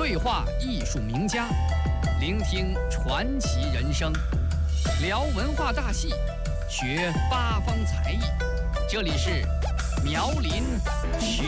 对话艺术名家，聆听传奇人生，聊文化大戏，学八方才艺。这里是苗林学。